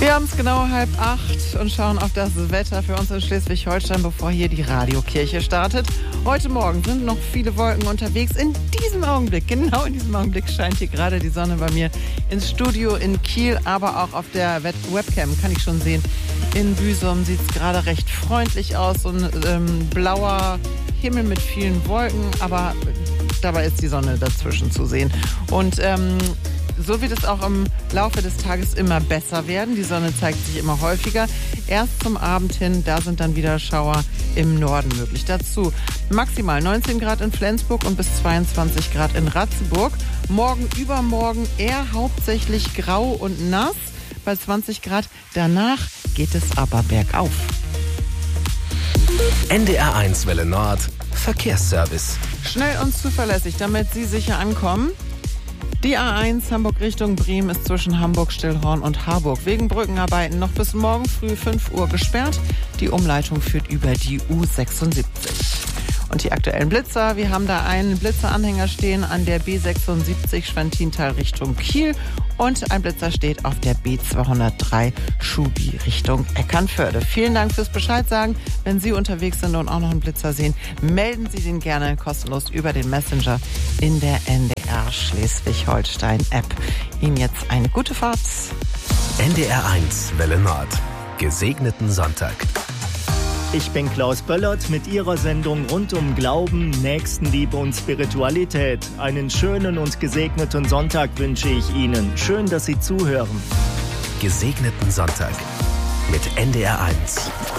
Wir haben es genau 7:30 und schauen auf das Wetter für uns in Schleswig-Holstein, bevor hier die Radiokirche startet. Heute Morgen sind noch viele Wolken unterwegs. In diesem Augenblick, genau in diesem Augenblick, scheint hier gerade die Sonne bei mir ins Studio in Kiel, aber auch auf der Webcam kann ich schon sehen. In Büsum sieht es gerade recht freundlich aus, so ein blauer Himmel mit vielen Wolken, aber dabei ist die Sonne dazwischen zu sehen. Und so wird es auch im Laufe des Tages immer besser werden. Die Sonne zeigt sich immer häufiger. Erst zum Abend hin, da sind dann wieder Schauer im Norden möglich. Dazu maximal 19 Grad in Flensburg und bis 22 Grad in Ratzeburg. Morgen, übermorgen eher hauptsächlich grau und nass bei 20 Grad. Danach geht es aber bergauf. NDR1 Welle Nord Verkehrsservice. Schnell und zuverlässig, damit Sie sicher ankommen. Die A1 Hamburg Richtung Bremen ist zwischen Hamburg-Stillhorn und Harburg wegen Brückenarbeiten noch bis morgen früh 5 Uhr gesperrt. Die Umleitung führt über die U76. Und die aktuellen Blitzer, wir haben da einen Blitzeranhänger stehen an der B76 Schwentintal Richtung Kiel und ein Blitzer steht auf der B203 Schubi Richtung Eckernförde. Vielen Dank fürs Bescheid sagen. Wenn Sie unterwegs sind und auch noch einen Blitzer sehen, melden Sie den gerne kostenlos über den Messenger in der NDR Schleswig-Holstein App. Ihnen jetzt eine gute Fahrt. NDR1 Welle Nord. Gesegneten Sonntag. Ich bin Klaus Böllert mit Ihrer Sendung rund um Glauben, Nächstenliebe und Spiritualität. Einen schönen und gesegneten Sonntag wünsche ich Ihnen. Schön, dass Sie zuhören. Gesegneten Sonntag mit NDR1.